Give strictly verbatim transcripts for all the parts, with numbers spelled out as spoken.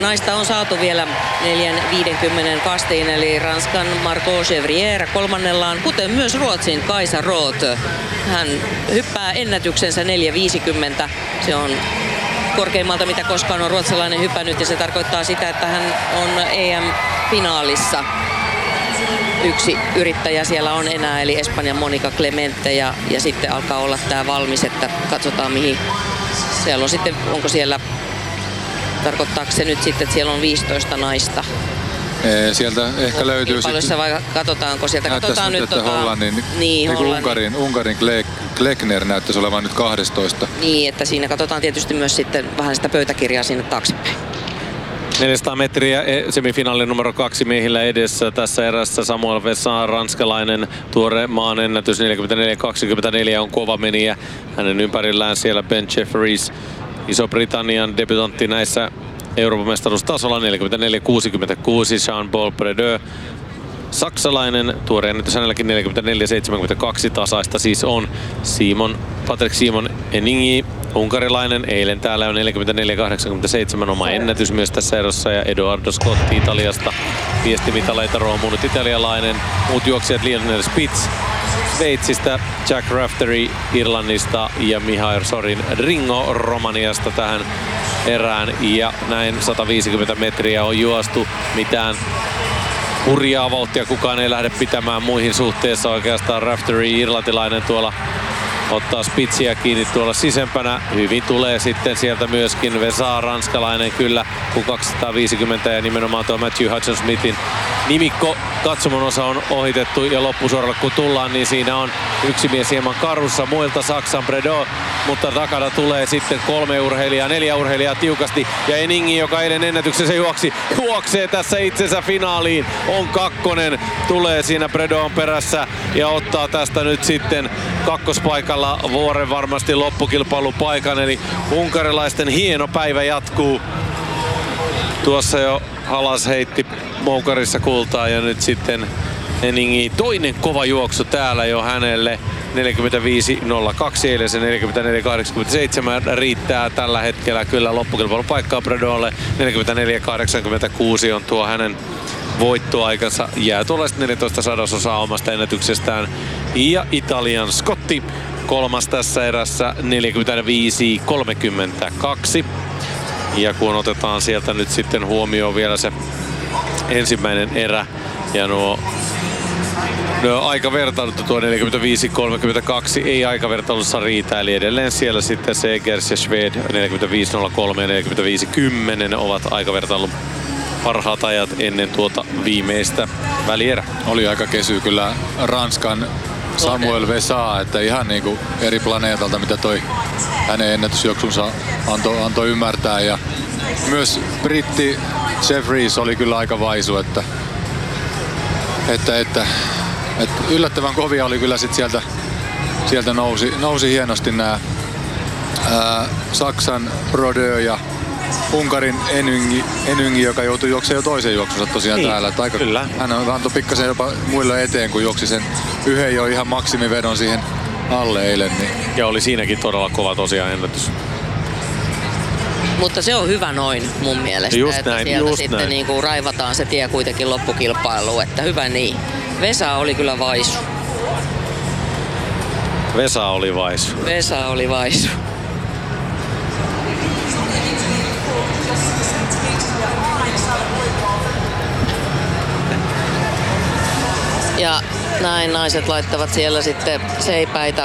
Naista on saatu vielä neljä viisikymmentä kastiin, eli Ranskan Margot Chevrier kolmannellaan, kuten myös Ruotsin Kaisa Roth. Hän hyppää ennätyksensä neljä viisikymmentä. Se on korkeimmalta, mitä koskaan on ruotsalainen hypännyt, ja se tarkoittaa sitä, että hän on E M-finaalissa. Yksi yrittäjä siellä on enää, eli Espanjan Monica Clemente, ja, ja sitten alkaa olla tämä valmis, että katsotaan mihin. Siellä on sitten, onko siellä, tarkoittaako se nyt sitten, että siellä on viisitoista naista? Ee, sieltä ehkä löytyy sitten. Vai katsotaanko sieltä? Katsotaan nyt, että tota, Hollannin, niin, Hollannin. Unkarin, Unkarin Klekner näyttäisi olevan nyt kaksitoista. Niin, että siinä katsotaan tietysti myös sitten vähän sitä pöytäkirjaa sinne taaksepäin. neljäsataa metriä semifinaalin numero kaksi miehillä edessä tässä erässä. Samuel Vesa, ranskalainen, tuore maan ennätys neljäkymmentäneljä kaksikymmentäneljä on kova menijä. Hänen ympärillään siellä Ben Jeffries, Iso-Britannian debutantti näissä Euroopan mestaruustasolla neljäkymmentäneljä kuusikymmentäkuusi. Jean-Paul Predeux, saksalainen, tuore ennätys hänelläkin neljäkymmentäneljä seitsemänkymmentäkaksi tasaista siis on. Simon, Patrick Simon Eningi, unkarilainen, eilen täällä on neljäkymmentäneljä kahdeksankymmentäseitsemän oma ennätys myös tässä erossa, ja Edoardo Scotti Italiasta viestimitaleita roomunut italialainen. Muut juoksijat Lionel Spitz Sveitsistä, Jack Raftery Irlannista ja Mihail Sorin Ringo Romaniasta tähän erään, ja näin sata viisikymmentä metriä on juostu. Mitään hurjaa vauhtia kukaan ei lähde pitämään muihin suhteessa oikeastaan. Raftery irlantilainen tuolla ottaa Spitsiä kiinni tuolla sisempänä. Hyvin tulee sitten sieltä myöskin Vesa, ranskalainen kyllä, kun kaksisataaviisikymmentä, ja nimenomaan tuo Matthew Hudson-Smithin nimikko katsomon osa on ohitettu, ja loppusuoralle kun tullaan, niin siinä on yksi mies hieman karussa muilta, Saksan Predeux, mutta takana tulee sitten kolme urheilijaa, neljä urheilijaa tiukasti, ja Eningi, joka eilen ennätyksessä juoksi, juoksee tässä itsensä finaaliin, on kakkonen, tulee siinä Predeauxn perässä ja ottaa tästä nyt sitten kakkospaikalla vuoren varmasti loppukilpailupaikan, eli unkarilaisten hieno päivä jatkuu. Tuossa jo Halas heitti moukarissa kultaa, ja nyt sitten Eningi toinen kova juoksu täällä jo hänelle. neljäkymmentäviisi nolla kaksi, eilen se neljäkymmentäneljä kahdeksankymmentäseitsemän riittää tällä hetkellä kyllä loppukilpailupaikkaa Predeuxlle. neljäkymmentäneljä kahdeksankymmentäkuusi on tuo hänen voittoaikansa, jää tuollaista neljätoista sadasosaa omasta ennätyksestään. Ja Italian Scotti kolmas tässä erässä neljäkymmentäviisi kolmekymmentäkaksi. Ja kun otetaan sieltä nyt sitten huomioon vielä se ensimmäinen erä ja nuo, nuo aikavertailut, tuo neljäkymmentäviisi kolmekymmentäkaksi ei aikavertailussa riitä, eli edelleen siellä sitten Segers ja Schwed neljäkymmentäviisi nolla kolme ja neljäkymmentäviisi kymmenen ovat aikavertailun parhaat ajat ennen tuota viimeistä välierä. Oli aika kesy kyllä Ranskan Samuel Vesa, että ihan niinku eri planeetalta, mitä toi hänen ennätysjuoksunsa antoi anto ymmärtää, ja myös britti Jeffries oli kyllä aika vaisu, että, että, että, että yllättävän kovia oli kyllä sit sieltä, sieltä nousi, nousi hienosti nämä ää, Saksan Predeux ja Unkarin Eningi, Eningi, joka joutui juoksemaan jo toisen juoksunsa tosiaan niin, täällä. Aika, kyllä. Hän antoi pikkasen jopa muille eteen, kun juoksi sen yhden jo ihan maksimivedon siihen alle eilen. Niin. Ja oli siinäkin todella kova tosiaan ennätys. Mutta se on hyvä noin mun mielestä, just että näin, sieltä just sitten näin. niinku raivataan se tie kuitenkin loppukilpailuun, että hyvä niin. Vesa oli kyllä vaisu. Vesa oli vaisu. Vesa oli vaisu. Ja näin naiset laittavat siellä sitten seipäitä,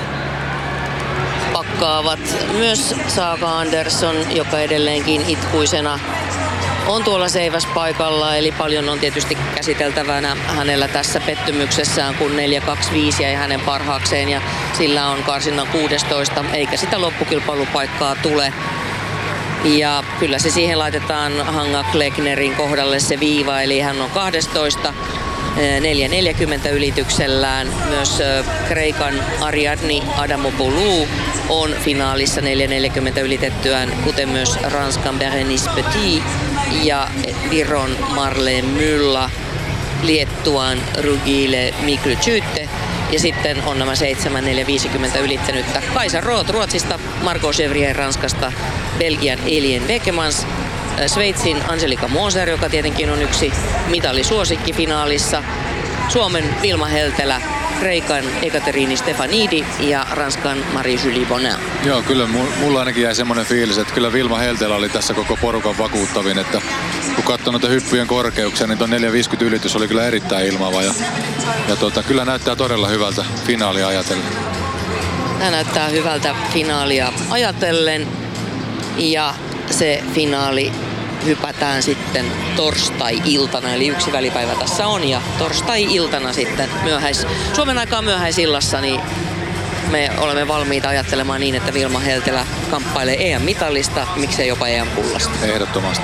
pakkaavat myös Saga Andersson, joka edelleenkin itkuisena on tuolla seiväspaikalla, eli paljon on tietysti käsiteltävänä hänellä tässä pettymyksessään, kun neljä kaksi viisi jäi hänen parhaakseen, ja sillä on karsinnan kuusitoista, eikä sitä loppukilpailupaikkaa tule. Ja kyllä se siihen laitetaan Hanga Kleknerin kohdalle se viiva, eli hän on kaksitoista. neljä neljäkymmentä ylityksellään. Myös Kreikan Ariadni Adamopoulou on finaalissa neljä neljäkymmentä ylitettyään, kuten myös Ranskan Berenice Petit ja Viron Marleen Mylla, Liettuan Rugile Mikluchyte. Ja sitten on nämä seitsemän neljä viisikymmentä ylittänyttä Kaisa Roth Ruotsista, Margot Chevrier Ranskasta, Belgian Elien Bekemans Sveitsin Angelika Moser, joka tietenkin on yksi mitallisuosikki finaalissa. Suomen Vilma Heltelä, Kreikan Ekaterini Stefanidi ja Ranskan Marie-Julie Bonin. Joo, kyllä mulla ainakin jäi semmoinen fiilis, että kyllä Vilma Heltelä oli tässä koko porukan vakuuttavin, että kun katsoi noita hyppyjen korkeuksia, niin tuo neljä viisikymmentä ylitys oli kyllä erittäin ilmaava ja, ja tota, kyllä näyttää todella hyvältä finaalia ajatellen. Tämä näyttää hyvältä finaalia ajatellen ja se finaali hypätään sitten torstai-iltana, eli yksi välipäivä tässä on, ja torstai-iltana sitten myöhäis, Suomen aikaa myöhäisillassa, niin me olemme valmiita ajattelemaan niin, että Vilma Heltelä kamppailee E M-mitallista, miksei jopa E M-kullasta. Ehdottomasti.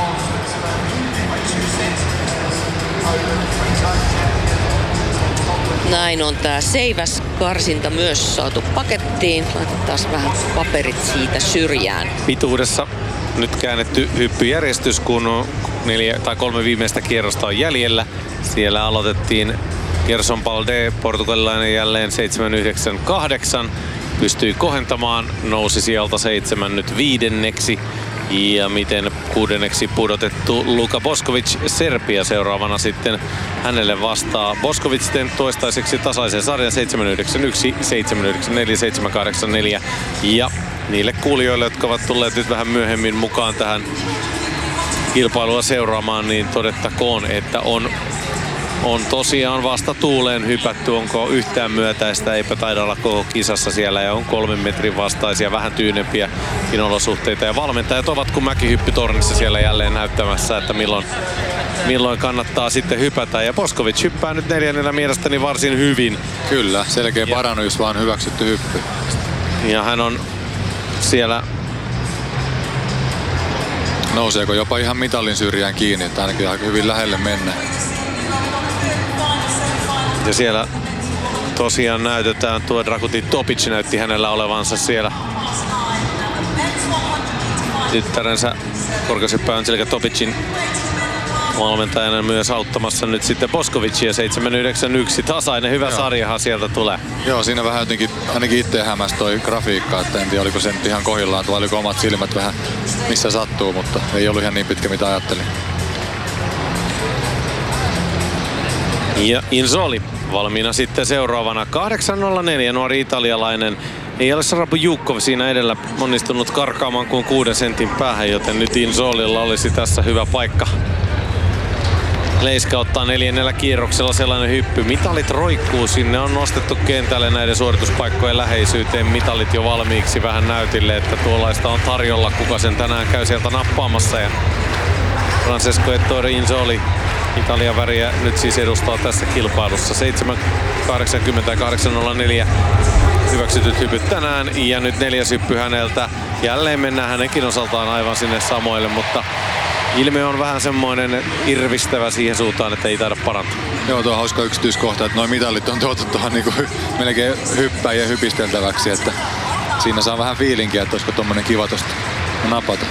Näin on tää seiväskarsinta myös saatu pakettiin. Laitetaan vähän paperit siitä syrjään. Pituudessa nyt käännetty hyppyjärjestys, kun neljä tai kolme viimeistä kierrosta on jäljellä. Siellä aloitettiin Gerson Balde, portugalilainen jälleen seitsemän yhdeksän kahdeksan. Pystyi kohentamaan, nousi sieltä seitsemän nyt viidenneksi. Ja miten kuudenneksi pudotettu Luka Boskovic Serbia seuraavana sitten hänelle vastaa. Boskovic sitten toistaiseksi tasaisen sarjan seitsemän yhdeksän yksi, seitsemän yhdeksän neljä, seitsemän kahdeksan neljä. Ja niille kuulijoille, jotka ovat tulleet nyt vähän myöhemmin mukaan tähän kilpailua seuraamaan, niin todettakoon, että on On tosiaan vasta tuuleen hypätty, onko yhtään myötäistä, eipä taida olla koko kisassa siellä ja on kolmen metrin vastaisia, vähän tyynempiä olosuhteita ja valmentajat ovat kuin mäkihyppytornissa siellä jälleen näyttämässä, että milloin, milloin kannattaa sitten hypätä ja Boskovic hyppää nyt neljännellä mielestäni varsin hyvin. Kyllä, selkeä parannus, vaan hyväksytty hyppy. Ja hän on siellä... Nouseeko jopa ihan mitalin syrjään kiinni, että ainakin aika hyvin lähelle mennä. Ja siellä tosiaan näytetään, tuo Dragutin Topic näytti hänellä olevansa siellä tyttärensä korkeushyppää Angelika Topicin valmentajana myös auttamassa nyt sitten Boskovicia seitsemän yhdeksän yksi. Tasainen, hyvä Joo. sarjahan sieltä tulee. Joo, siinä vähän jotenkin, ainakin itse hämäsi toi grafiikka, että en tiedä oliko se nyt ihan kohdillaan, vai oliko omat silmät vähän missä sattuu, mutta ei ollut ihan niin pitkä mitä ajattelin. Ja Inzoli valmiina sitten seuraavana kahdeksan nolla neljä, nuori italialainen. Ei ole Sarabu Jukkov siinä edellä onnistunut karkaamaan kuin kuuden sentin päähän, joten nyt Inzolilla olisi tässä hyvä paikka leiskauttaa neljännellä kierroksella sellainen hyppy. Mitalit roikkuu sinne, on nostettu kentälle näiden suorituspaikkojen läheisyyteen. Mitalit jo valmiiksi vähän näytille, että tuollaista on tarjolla, kuka sen tänään käy sieltä nappaamassa. Ja Francesco Ettore Inzoli Italian väriä nyt siis edustaa tässä kilpailussa. seitsemän kahdeksankymmentä ja kahdeksan nolla neljä hyväksytyt hypyt tänään ja nyt neljäs hyppy häneltä. Jälleen mennään hänenkin osaltaan aivan sinne samoille, mutta ilme on vähän semmoinen irvistävä siihen suuntaan, että ei taida parantaa. Joo, tuo on hauska yksityiskohta, että noin mitalit on tuotu tuohon niinku melkein hyppäjien hypisteltäväksi, että siinä saa vähän fiilinkiä, että olisiko tommonen kiva tosta napata.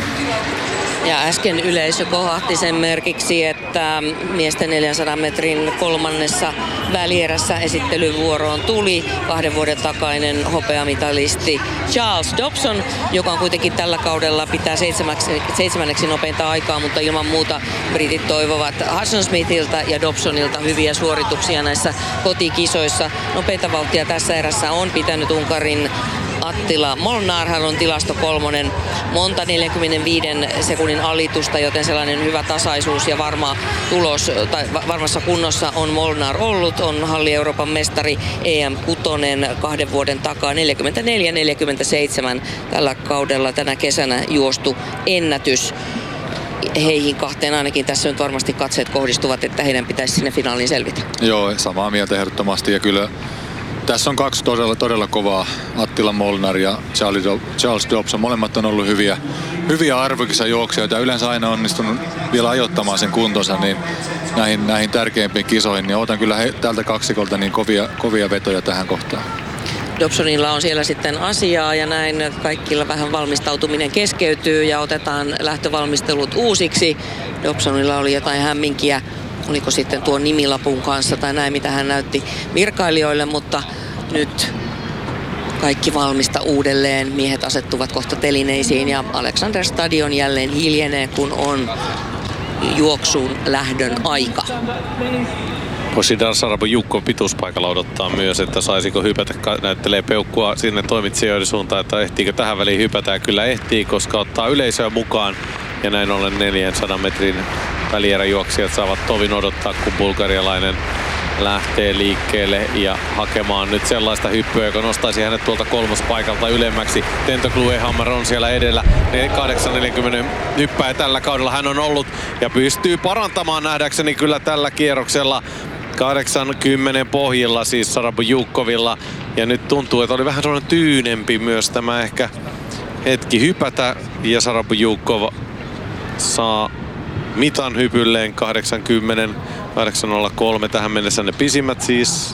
Ja äsken yleisö kohahti sen merkiksi, että miesten neljänsadan metrin kolmannessa välierässä esittelyvuoroon tuli kahden vuoden takainen hopeamitalisti Charles Dobson, joka on kuitenkin tällä kaudella pitää seitsemäksi, seitsemänneksi nopeinta aikaa, mutta ilman muuta britit toivovat Hudson Smithiltä ja Dobsonilta hyviä suorituksia näissä kotikisoissa. Nopeita vauhtia tässä erässä on pitänyt Unkarin Attila Molnar, hän on tilasto kolmonen, monta neljänkymmenenviiden sekunnin alitusta, joten sellainen hyvä tasaisuus ja varma tulos tai varmassa kunnossa on Molnar ollut. On halli Euroopan mestari E M kuusi kahden vuoden takaa, neljäkymmentäneljä neljäkymmentäseitsemän tällä kaudella tänä kesänä juostu ennätys. Heihin kahteen ainakin tässä nyt varmasti katseet kohdistuvat, että heidän pitäisi sinne finaaliin selvitä. Joo, samaa mieltä ehdottomasti ja kyllä tässä on kaksi todella, todella kovaa, Attila Molnar ja Charles Dobson. Molemmat on ollut hyviä, hyviä arvokisajuoksijoita ja yleensä aina onnistunut vielä ajoittamaan sen kuntonsa niin näihin, näihin tärkeimpiin kisoihin. Niin otan kyllä he, tältä kaksikolta niin kovia, kovia vetoja tähän kohtaan. Dobsonilla on siellä sitten asiaa ja näin kaikilla vähän valmistautuminen keskeytyy ja otetaan lähtövalmistelut uusiksi. Dobsonilla oli jotain hämminkiä. Oliko sitten tuon nimilapun kanssa tai näin, mitä hän näytti virkailijoille, mutta nyt kaikki valmista uudelleen. Miehet asettuvat kohta telineisiin ja Alexander Stadion jälleen hiljenee, kun on juoksuun lähdön aika. Posidar Sarabujukko pituuspaikalla odottaa myös, että saisiko hypätä. Näyttelee peukkua sinne toimitsijoiden suuntaan, että ehtiikö tähän väliin hypätä. Ja kyllä ehtii, koska ottaa yleisöä mukaan. Ja näin ollen neljänsadan metrin välieräjuoksijat saavat tovin odottaa, kun bulgarialainen lähtee liikkeelle ja hakemaan nyt sellaista hyppyä, joka nostaisi hänet tuolta kolmospaikalta ylemmäksi. Tentoglou Ehammer on siellä edellä. kahdeksan neljäkymmentä hyppää tällä kaudella hän on ollut ja pystyy parantamaan nähdäkseni kyllä tällä kierroksella. kahdeksankymmentä pohjilla siis Sarabujukovilla. Ja nyt tuntuu, että oli vähän sellainen tyynempi myös tämä ehkä hetki hypätä. Ja Sarabujukov saa mitan hypylleen kahdeksankymmentä. kahdeksan nolla kolme tähän mennessä ne pisimmät siis.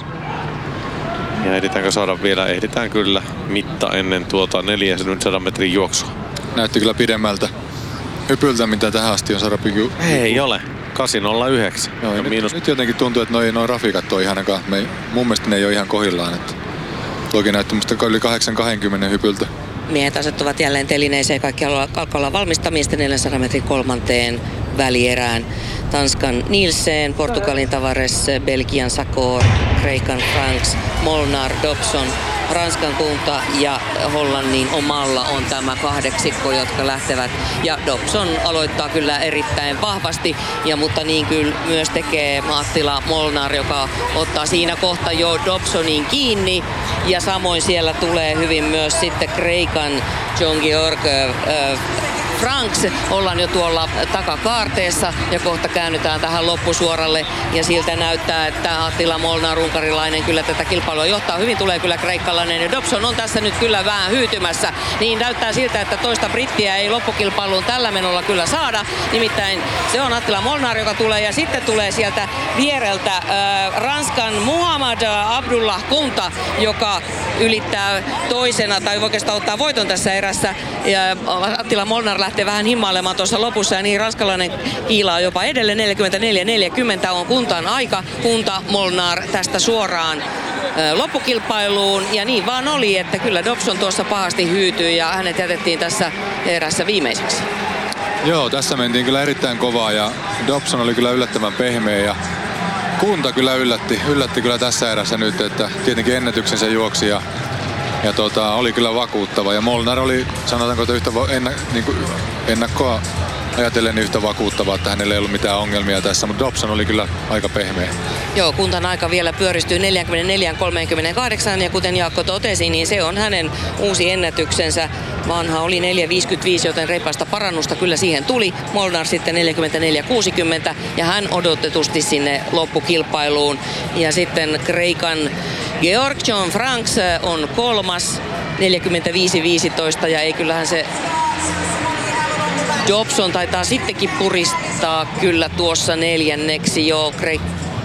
Ja ehditäänkö saada vielä? Ehditään kyllä mitta ennen tuota neljänsadan metrin juoksua. Näytti kyllä pidemmältä hypyltä, mitä tähän asti on Sarabujukov. Ei ole. kahdeksan nolla yhdeksän. Joo, nyt, miinus... nyt jotenkin tuntuu, että noi, noi rafikat on ihan aika, me, mun mielestä ne ei ole ihan kohillaan. Että toki näytti musta yli kahdeksan kaksikymmentä hypyltä. Miehet asettuvat jälleen telineeseen. Kaikki alkaa olla valmistamista neljänsadan metrin kolmanteen välierään. Tanskan Nielsen, Portugalin Tavares, Belgian Sakor, Kreikan Franks, Molnar, Dobson, Ranskan Kunta ja Hollannin omalla on tämä kahdeksikko, jotka lähtevät. Ja Dobson aloittaa kyllä erittäin vahvasti, ja, mutta niin kyllä myös tekee Attila Molnar, joka ottaa siinä kohta jo Dobsonin kiinni. Ja samoin siellä tulee hyvin myös sitten Kreikan John Georg äh, Franks. Ollaan jo tuolla takakaarteessa ja kohta käännytään tähän loppusuoralle. Ja siltä näyttää, että Attila Molnar, unkarilainen, kyllä tätä kilpailua johtaa. Hyvin tulee kyllä kreikkalainen ja Dobson on tässä nyt kyllä vähän hyytymässä. Niin näyttää siltä, että toista brittiä ei loppukilpailuun tällä menolla kyllä saada. Nimittäin se on Attila Molnar, joka tulee ja sitten tulee sieltä viereltä äh, Ranskan Muhammad Abdullah Kunta, joka ylittää toisena tai oikeastaan ottaa voiton tässä erässä. Ja Attila Molnar lähtee vähän himmailemaan tuossa lopussa ja niin ranskalainen kiilaa jopa edelleen. neljäkymmentäneljä neljäkymmentä on Kuntan aika. Kunta Molnar tästä suoraan ö, loppukilpailuun ja niin vaan oli, että kyllä Dobson tuossa pahasti hyytyi ja hänet jätettiin tässä erässä viimeiseksi. Joo, tässä mentiin kyllä erittäin kovaa ja Dobson oli kyllä yllättävän pehmeä ja Kunta kyllä yllätti, yllätti kyllä tässä erässä nyt, että tietenkin ennätyksensä juoksi ja Ja tota, oli kyllä vakuuttava. Ja Molnar oli, sanotaanko, että yhtä ennä, niin kuin ennakkoa ajatellen yhtä vakuuttava, että hänellä ei ollut mitään ongelmia tässä, mutta Dobson oli kyllä aika pehmeä. Joo, Kuntan aika vielä pyöristyy neljäkymmentäneljä kolmekymmentäkahdeksan ja kuten Jaakko totesi, niin se on hänen uusi ennätyksensä. Vanha oli neljä viisikymmentäviisi, joten reippaasta parannusta kyllä siihen tuli. Molnar sitten neljäkymmentäneljä kuusikymmentä ja hän odotetusti sinne loppukilpailuun. Ja sitten Kreikan Georg John Franks on kolmas, neljäkymmentäviisi viisitoista ja ei kyllähän se Dobson taitaa sittenkin puristaa kyllä tuossa neljänneksi jo. Kreik...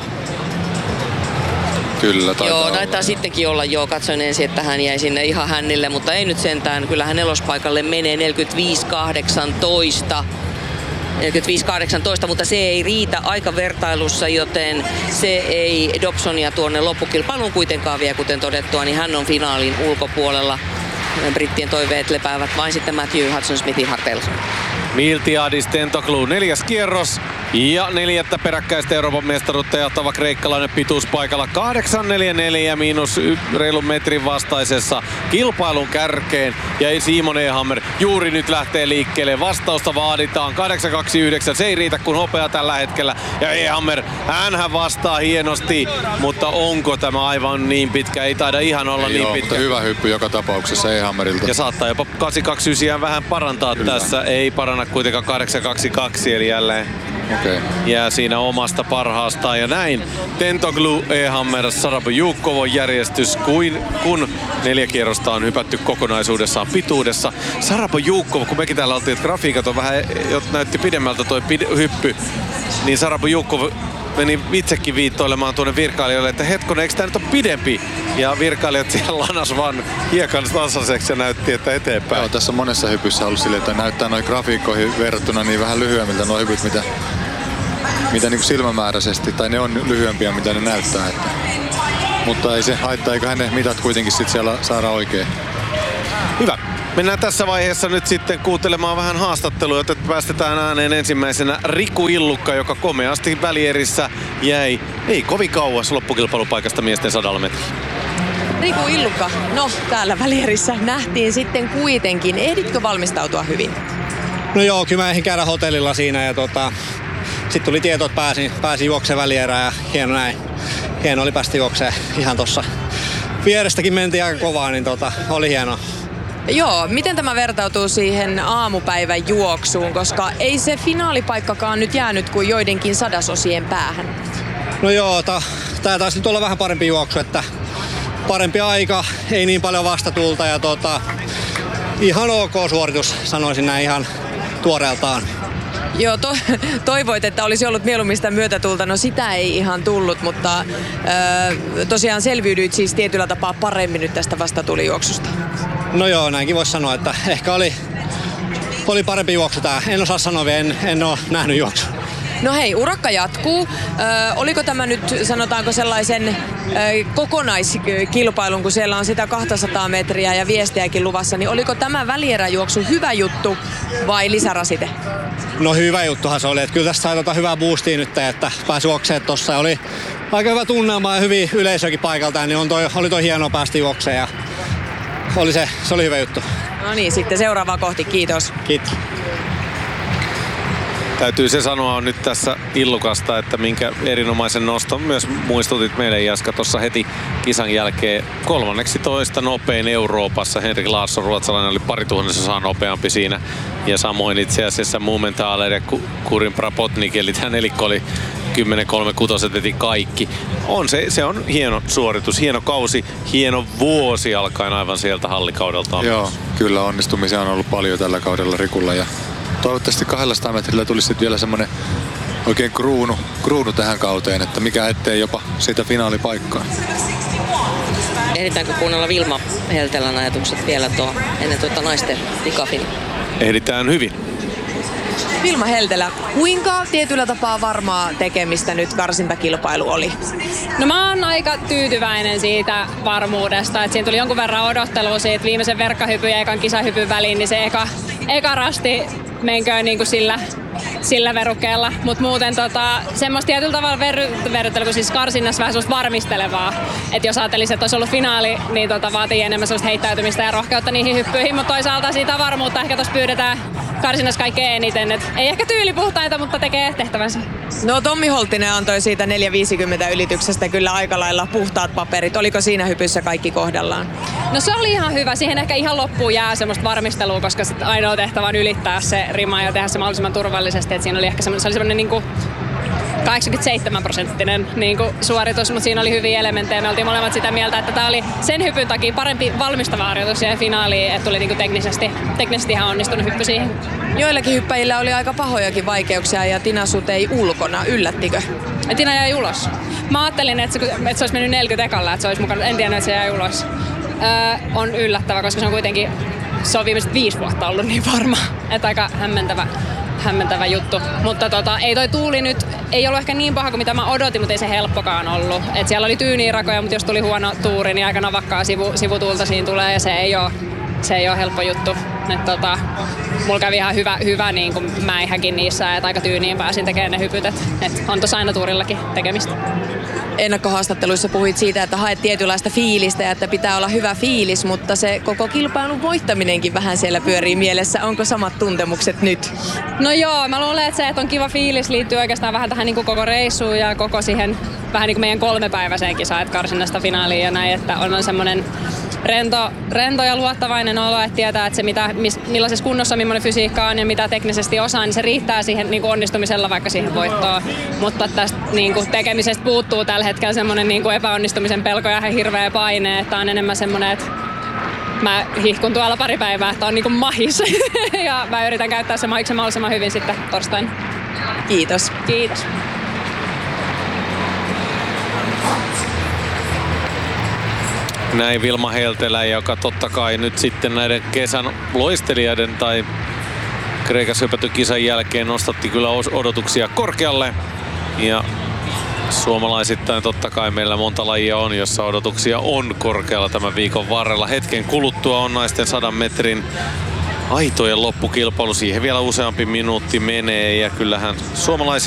Kyllä, taitaa Joo, olla. taitaa sittenkin olla jo. Katsoin ensin, että hän jäi sinne ihan hännille, mutta ei nyt sentään. Kyllä hän nelospaikalle menee neljäkymmentäviisi kahdeksantoista. neljäkymmentäviisi kahdeksantoista, mutta se ei riitä aikavertailussa, joten se ei Dobsonia tuonne loppukilpailuun kuitenkaan vie, kuten todettua, niin hän on finaalin ulkopuolella. Brittien toiveet lepäävät vain sitten Matthew Hudson-Smithin harteilla. Miltiadis Tentoglou neljäs kierros ja neljättä peräkkäistä Euroopan mestaruutta jahtava kreikkalainen pituuspaikalla kahdeksan neljäkymmentäneljä miinus y- reilun metrin vastaisessa kilpailun kärkeen ja Simon Ehammer juuri nyt lähtee liikkeelle. Vastausta vaaditaan kahdeksan kaksikymmentäyhdeksän, se ei riitä kuin hopea tällä hetkellä ja Ehammer, hänhän vastaa hienosti, mutta onko tämä aivan niin pitkä? Ei taida ihan olla ei niin ole, pitkä. hyvä hyppy joka tapauksessa Ehammerilta. Ja saattaa jopa kahdeksan kaksikymmentäyhdeksän vähän parantaa kyllä. Tässä, ei paranna kuitenkaan kahdeksan kaksikymmentäkaksi, eli jälleen okay. Jää siinä omasta parhaastaan. Ja näin Tentoglou, Ehammer, Sarabujukov on järjestys, kuin, kun neljä kierrosta on hypätty kokonaisuudessaan pituudessa. Sarabujukov, kun mekin täällä oltiin, että grafiikat on vähän, näytti pidemmältä toi pid- hyppy, niin Sarabujukov meni itsekin viittoilemaan tuonne virkailijoille, että hetkonen, eikö tämä nyt ole pidempi? Ja virkailijat siellä lanas vaan hiekan tasaiseksi ja näytti, että eteenpäin. Joo, tässä on monessa hypyssä ollut silleen, että näyttää noihin grafiikkoihin verrattuna niin vähän lyhyemmiltä nuo hypyt, mitä, mitä niin kuin silmämääräisesti, tai ne on lyhyempiä, mitä ne näyttää. Että mutta ei se haittaa, eiköhän ne mitat kuitenkin sit siellä saada oikein. Hyvä. Mennään tässä vaiheessa nyt sitten kuuntelemaan vähän haastattelua, jotta päästetään ääneen ensimmäisenä Riku Illukka, joka komeasti välierissä jäi ei kovin kauas loppukilpailupaikasta miesten sadalla metriä. Riku Illukka, no täällä välierissä nähtiin sitten kuitenkin. Ehditkö valmistautua hyvin? No joo, kyllä mä ehdin käydä hotellilla siinä ja tota, sitten tuli tieto, että pääsin, pääsin juoksemaan välierään ja hieno näin. Hieno oli päästä juokseen ihan tossa. Vierestäkin mentiin aika kovaa, niin tota, oli hienoa. Joo, miten tämä vertautuu siihen aamupäivän juoksuun, koska ei se finaalipaikkakaan nyt jäänyt kuin joidenkin sadasosien päähän? No joo, ta, tää taisi nyt olla vähän parempi juoksu, että parempi aika, ei niin paljon vastatulta ja tota, ihan ok suoritus, sanoisin näin ihan tuoreeltaan. Joo, to, toivoit, että olisi ollut mieluummin sitä myötätulta. No sitä ei ihan tullut, mutta ö, tosiaan selviydyit siis tietyllä tapaa paremmin nyt tästä vastatulijuoksusta. No joo, näinkin voisi sanoa, että ehkä oli, oli parempi juoksu tää. En osaa sanoa vielä, en, en ole nähnyt juoksu. No hei, urakka jatkuu. Ö, oliko tämä nyt, sanotaanko sellaisen ö, kokonaiskilpailun, kun siellä on sitä kaksisataa metriä ja viestiäkin luvassa, niin oliko tämä välieräjuoksu hyvä juttu vai lisärasite? No hyvä juttuhan se oli, että kyllä tästä sai tota hyvää boostia nyt, että pääsi juoksemaan tossa. Oli aika hyvä tunnelma ja hyvin yleisökin paikalta, niin on toi, oli toi hienoa päästä juokseen ja oli se, se oli hyvä juttu. No niin, sitten seuraavaa kohti, kiitos. Kiitos. Täytyy se sanoa nyt tässä Illukasta, että minkä erinomaisen noston myös muistutit meille, Jaska, tuossa heti kisan jälkeen kolmanneksi toista nopein Euroopassa. Henrik Larsson, ruotsalainen, oli pari tuhannesosaa nopeampi siinä. Ja samoin itse asiassa Mumentaaler ja Kurin Prapotnik, eli tämä nelikko oli kymmenen kolme kuusi veti kaikki. On se, se on hieno suoritus, hieno kausi, hieno vuosi alkaen aivan sieltä hallikaudeltaan. Joo, kyllä onnistumisia on ollut paljon tällä kaudella Rikulla ja toivottavasti kaksisataa metrillä tulisi sitten vielä semmoinen oikein kruunu, kruunu tähän kauteen, että mikä ettei jopa siitä finaalipaikkaa. Ehditäänkö kuunnella Vilma Heltelän ajatukset vielä tuo, ennen tuota naisten pikafin? Ehditään hyvin. Vilma Heltelä, kuinka tietyllä tapaa varmaa tekemistä nyt karsintakilpailu oli? No mä oon aika tyytyväinen siitä varmuudesta, että siinä tuli jonkun verran odottelua siitä viimeisen verkkahypyn ja ekan kisahypyn väliin, niin se eka, eka rasti menköön niin kuin sillä, sillä verukkeella. Mutta muuten tota, semmoista tietyllä tavalla ver- verrattelu, kun siis karsinnassa vähän semmoista varmistelevaa. Että jos ajattelisi, että olisi ollut finaali, niin tota, vaatii enemmän semmoista heittäytymistä ja rohkeutta niihin hyppyihin. Mutta toisaalta siitä varmuutta ehkä tuossa pyydetään karsinnassa kaikkein eniten. Et ei ehkä tyylipuhtaita, mutta tekee tehtävänsä. No Tommi Holttinen antoi siitä neljä viisikymmentä ylityksestä kyllä aika lailla puhtaat paperit. Oliko siinä hypyssä kaikki kohdallaan? No se oli ihan hyvä. Siihen ehkä ihan loppuun jää semmoista varmistelua, koska sit ainoa tehtävä on ylittää se rima ja tehdä se mahdollisimman turvallisesti. Et siinä oli ehkä semmoinen, se oli semmoinen niinku kahdeksankymmentäseitsemän prosenttinen niinku suoritus, mutta siinä oli hyviä elementtejä. Me oltiin molemmat sitä mieltä, että tämä oli sen hypyn takia parempi valmistava harjoitus siihen finaaliin, että tuli niinku teknisesti, teknisesti ihan onnistunut hyppy siihen. Joillakin hyppäjillä oli aika pahojakin vaikeuksia ja Tina Sut ei ulkona. Yllättikö? Ja Tina jäi ulos. Mä ajattelin, että se, että se olisi mennyt neljäkymmentä ekalla, että se olisi mukana. En tiedä, että se jäi ulos. Öö, on yllättävä, koska se on kuitenkin, se on viimeiset viisi vuotta ollut niin varma. Että aika hämmentävä. hämmentävä juttu. Mutta tota, ei toi tuuli nyt, ei ollut ehkä niin paha kuin mitä mä odotin, mutta ei se helppokaan ollut. Et siellä oli tyyniä rakoja, mutta jos tuli huono tuuri, niin aika navakkaa sivu, sivutuulta siinä tulee ja se ei ole, se ei ole helppo juttu. Et tota, mulla kävi ihan hyvä, hyvä niin kuin mäihäkin niissä, että aika tyyniin pääsin tekemään ne hypyt. Et, et on tossa aina tuurillakin tekemistä. Ennakkohaastatteluissa puhuit siitä, että haet tietynlaista fiilistä ja että pitää olla hyvä fiilis, mutta se koko kilpailun voittaminenkin vähän siellä pyörii mielessä. Onko samat tuntemukset nyt? No joo, mä luulen, että se, että on kiva fiilis liittyy oikeastaan vähän tähän niin kuin koko reissuun ja koko siihen vähän niin kuin meidän kolmepäiväiseen kisaan, että karsinnasta finaaliin ja näin, että on semmoinen rento, rento ja luottavainen olo, että tietää, että se mitä, mis, millaisessa kunnossa millainen fysiikka on ja mitä teknisesti osaa, niin se riittää siihen niin kuin onnistumisella vaikka siihen voittoon. Mutta tästä niin kuin tekemisestä puuttuu tällä hetkellä semmoinen niin kuin epäonnistumisen pelko ja hirveä paine, että on enemmän semmoinen, että mä hihkun tuolla pari päivää, että on niin kuin mahis ja mä yritän käyttää se mahiksen mahdollisimman hyvin sitten torstaina. Kiitos. Kiitos. Näin Vilma Heltelä, joka totta kai nyt sitten näiden kesän loistelijoiden tai Kreikassa hypätyn kisan jälkeen nostatti kyllä odotuksia korkealle. Ja Suomalaisittain totta kai meillä monta lajia on, jossa odotuksia on korkealla tämän viikon varrella. Hetken kuluttua on naisten sadan metrin aitojen loppukilpailu. Siihen vielä useampi minuutti menee ja kyllähän suomalaiset